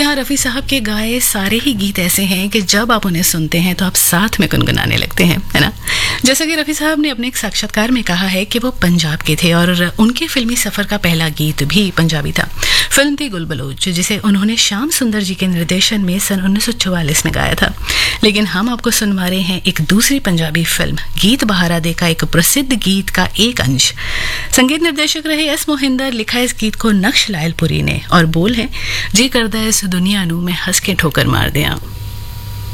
जी हाँ, रफ़ी साहब के गाए सारे ही गीत ऐसे हैं कि जब आप उन्हें सुनते हैं तो आप साथ में गुनगुनाने लगते हैं, है ना। जैसा कि रफ़ी साहब ने अपने एक साक्षात्कार में कहा है कि वो पंजाब के थे और उनके फिल्मी सफ़र का पहला गीत भी पंजाबी था। फिल्म थी गुलबलोच, जिसे उन्होंने श्याम सुंदर जी के निर्देशन में सन 1944 में गाया था। लेकिन हम आपको सुनवा रहे हैं एक दूसरी पंजाबी फिल्म गीत बहारा दे का एक प्रसिद्ध गीत का एक अंश। संगीत निर्देशक रहे एस मोहिंदर, लिखा इस गीत को नक्श लायलपुरी ने और बोल है, जी करदा इस दुनिया नू मैं हंस के ठोकर मार दिया।